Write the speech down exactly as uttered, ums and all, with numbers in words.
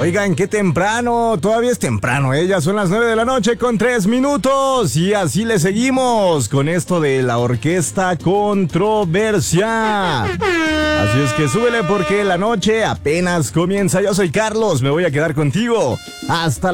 Oigan, qué temprano, todavía es temprano, ¿eh? Ya son las nueve de la noche con tres minutos y así le seguimos con esto de la Orquesta Controversia. Así es que súbele porque la noche apenas comienza. Yo soy Carlos, me voy a quedar contigo hasta